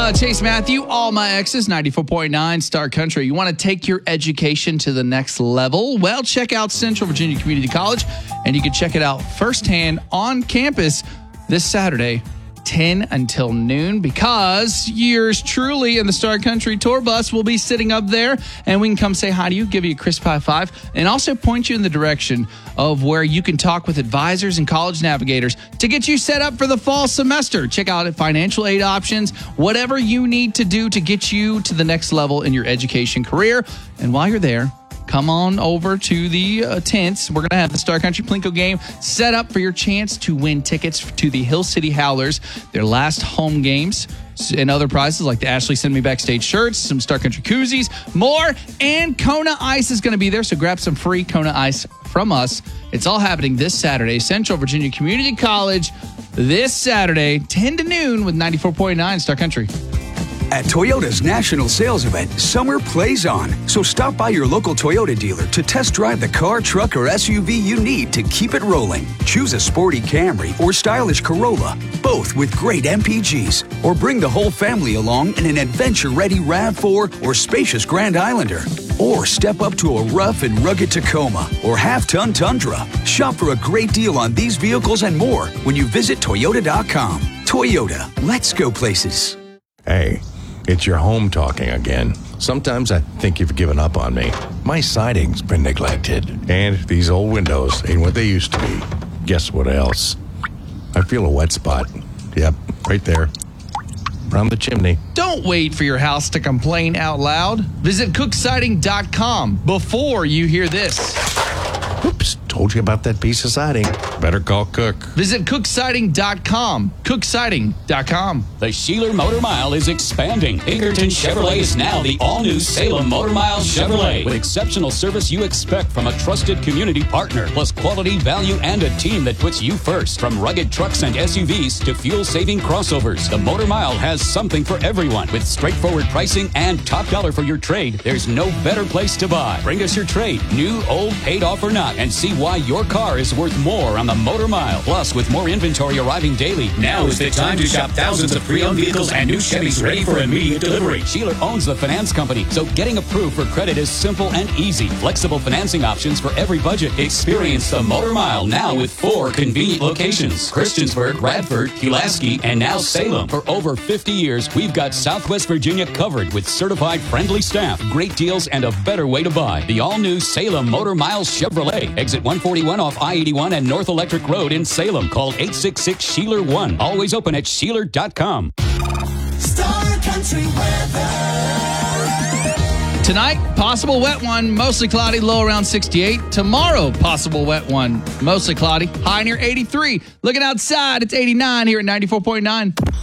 Chase Matthew, All My Exes, 94.9 Star Country. You want to take your education to the next level? Well, check out Central Virginia Community College, and you can check it out firsthand on campus this Saturday, 10 until noon, because yours truly and the Star Country tour bus will be sitting up there, and we can come say hi to you, give you a crisp high five, and also point you in the direction of where you can talk with advisors and college navigators to get you set up for the fall semester. Check out financial aid options, whatever you need to do to get you to the next level in your education career. And while you're there, come on over to the tents. We're going to have the Star Country Plinko game set up for your chance to win tickets to the Hill City Howlers, their last home games, and other prizes like the Ashley Send Me Backstage shirts, some Star Country koozies, more, and Kona Ice is going to be there, so grab some free Kona Ice from us. It's all happening this Saturday, Central Virginia Community College, this Saturday, 10 to noon with 94.9 Star Country. At Toyota's national sales event, summer plays on. So stop by your local Toyota dealer to test drive the car, truck, or SUV you need to keep it rolling. Choose a sporty Camry or stylish Corolla, both with great MPGs. Or bring the whole family along in an adventure-ready RAV4 or spacious Grand Islander. Or step up to a rough and rugged Tacoma or half-ton Tundra. Shop for a great deal on these vehicles and more when you visit Toyota.com. Toyota, let's go places. Hey, it's your home talking again. Sometimes I think you've given up on me. My siding's been neglected, and these old windows ain't what they used to be. Guess what else? I feel a wet spot. Yep, right there. Around the chimney. Don't wait for your house to complain out loud. Visit cooksiding.com before you hear this. Oops, told you about that piece of siding. Better call Cook. Visit cooksiding.com. Cooksiding.com. The Sheeler Motor Mile is expanding. Pinkerton Chevrolet is now the all-new Salem Motor Mile Chevrolet, with exceptional service you expect from a trusted community partner, plus quality, value, and a team that puts you first. From rugged trucks and SUVs to fuel-saving crossovers, the Motor Mile has something for everyone. With straightforward pricing and top dollar for your trade, there's no better place to buy. Bring us your trade, new, old, paid off or not, and see why your car is worth more on the Motor Mile. Plus, with more inventory arriving daily, now is the time to shop thousands of pre-owned vehicles and new Chevys ready for immediate delivery. Sheeler owns the finance company, so getting approved for credit is simple and easy. Flexible financing options for every budget. Experience the Motor Mile now with 4 convenient locations: Christiansburg, Radford, Pulaski, and now Salem. For over 50 years, we've got Southwest Virginia covered with certified friendly staff, great deals, and a better way to buy. The all-new Salem Motor Mile Chevrolet. Exit 141 off I-81 and North Electric Road in Salem. Call 866-SHEELER-1. Always open at Sheeler.com. Star Country weather. Tonight, possible wet one, mostly cloudy, low around 68. Tomorrow, possible wet one, mostly cloudy, high near 83. Looking outside, it's 89 here at 94.9.